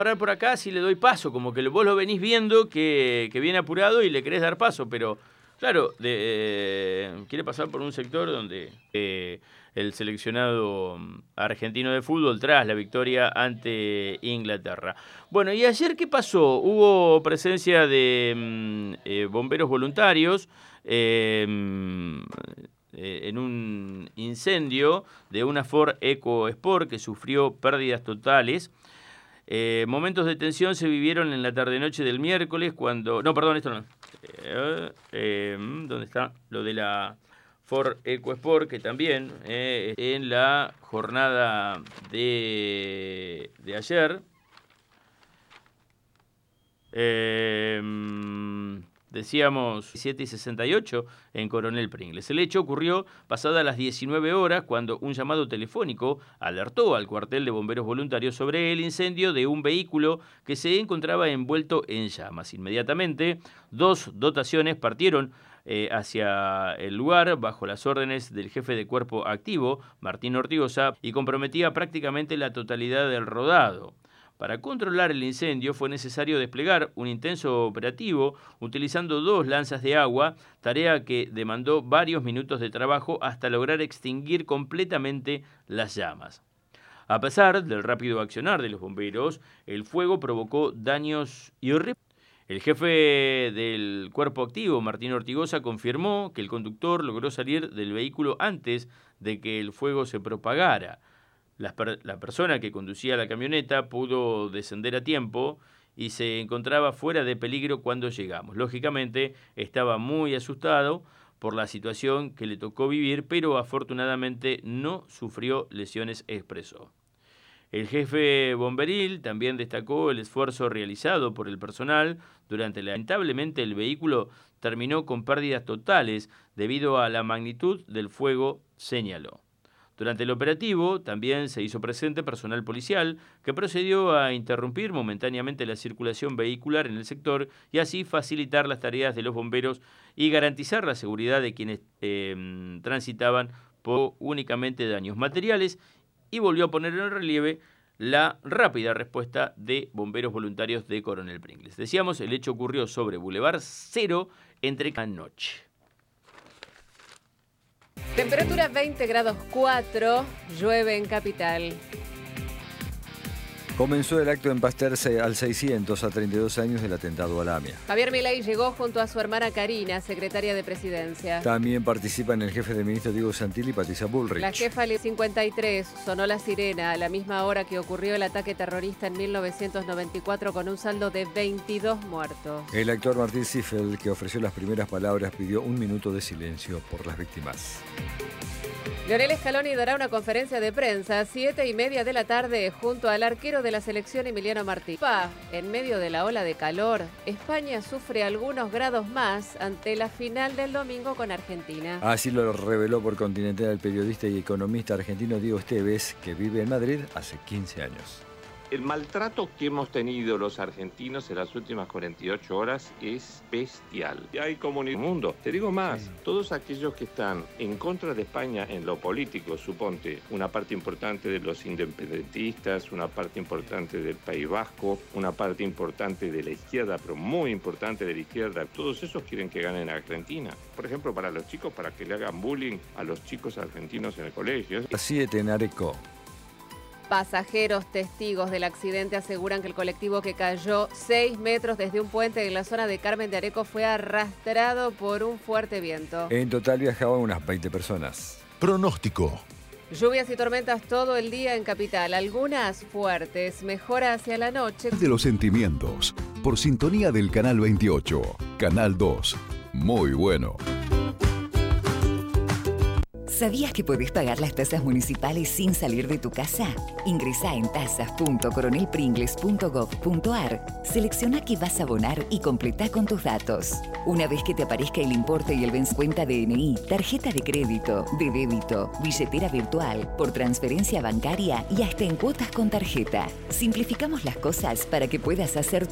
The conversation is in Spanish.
parar por acá si le doy paso, como que vos lo venís viendo que viene apurado y le querés dar paso, pero claro, quiere pasar por un sector donde el seleccionado argentino de fútbol tras la victoria ante Inglaterra. Bueno, ¿y ayer qué pasó? Hubo presencia de bomberos voluntarios en un incendio de una Ford EcoSport que sufrió pérdidas totales. Momentos de tensión se vivieron en la tarde-noche del miércoles cuando... No, perdón, esto no. ¿Dónde está? Lo de la Ford EcoSport, que también en la jornada de ayer... decíamos 7:68 en Coronel Pringles. El hecho ocurrió pasadas las 19 horas cuando un llamado telefónico alertó al cuartel de bomberos voluntarios sobre el incendio de un vehículo que se encontraba envuelto en llamas. Inmediatamente, 2 dotaciones partieron hacia el lugar bajo las órdenes del jefe de cuerpo activo, Martín Ortigosa, y comprometía prácticamente la totalidad del rodado. Para controlar el incendio fue necesario desplegar un intenso operativo utilizando 2 lanzas de agua, tarea que demandó varios minutos de trabajo hasta lograr extinguir completamente las llamas. A pesar del rápido accionar de los bomberos, el fuego provocó daños irreparables. El jefe del cuerpo activo, Martín Ortigosa, confirmó que el conductor logró salir del vehículo antes de que el fuego se propagara. La persona que conducía la camioneta pudo descender a tiempo y se encontraba fuera de peligro cuando llegamos. Lógicamente estaba muy asustado por la situación que le tocó vivir, pero afortunadamente no sufrió lesiones, expresó. El jefe bomberil también destacó el esfuerzo realizado por el personal lamentablemente el vehículo terminó con pérdidas totales debido a la magnitud del fuego, señaló. Durante el operativo también se hizo presente personal policial que procedió a interrumpir momentáneamente la circulación vehicular en el sector y así facilitar las tareas de los bomberos y garantizar la seguridad de quienes transitaban por únicamente daños materiales, y volvió a poner en relieve la rápida respuesta de bomberos voluntarios de Coronel Pringles. Decíamos, el hecho ocurrió sobre Boulevard Cero entre anoche. Temperatura 20 grados 4, llueve en Capital. Comenzó el acto en Pasterse al 600 a 32 años del atentado a la AMIA. Javier Milei llegó junto a su hermana Karina, secretaria de Presidencia. También participan el jefe de ministro Diego Santilli y Patricia Bullrich. La jefa 53 sonó la sirena a la misma hora que ocurrió el ataque terrorista en 1994 con un saldo de 22 muertos. El actor Martín Ziffel, que ofreció las primeras palabras, pidió 1 minuto de silencio por las víctimas. Lionel Scaloni dará una conferencia de prensa a 7:30 de la tarde junto al arquero de la selección Emiliano Martínez. En medio de la ola de calor, España sufre algunos grados más ante la final del domingo con Argentina. Así lo reveló por Continental el periodista y economista argentino Diego Esteves, que vive en Madrid hace 15 años. El maltrato que hemos tenido los argentinos en las últimas 48 horas es bestial. Hay comunidad en el mundo. Te digo más, todos aquellos que están en contra de España en lo político, suponte una parte importante de los independentistas, una parte importante del País Vasco, una parte importante de la izquierda, pero muy importante de la izquierda, todos esos quieren que ganen a Argentina. Por ejemplo, para los chicos, para que le hagan bullying a los chicos argentinos en el colegio. Así en Areco. Pasajeros testigos del accidente aseguran que el colectivo que cayó 6 metros desde un puente en la zona de Carmen de Areco fue arrastrado por un fuerte viento. En total viajaban unas 20 personas. Pronóstico. Lluvias y tormentas todo el día en Capital, algunas fuertes, mejora hacia la noche. De los sentimientos, por sintonía del Canal 28, Canal 2. Muy bueno. ¿Sabías que podés pagar las tasas municipales sin salir de tu casa? Ingresá en tasas.coronelpringles.gov.ar, selecciona qué vas a abonar y completá con tus datos. Una vez que te aparezca el importe y el cuenta DNI, tarjeta de crédito, de débito, billetera virtual, por transferencia bancaria y hasta en cuotas con tarjeta. Simplificamos las cosas para que puedas hacer